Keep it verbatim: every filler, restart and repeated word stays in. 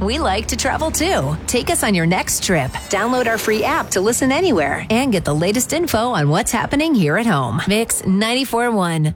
we like to travel too. Take us on your next trip. Download our free app to listen anywhere and get the latest info on what's happening here at home. Mix ninety-four point one.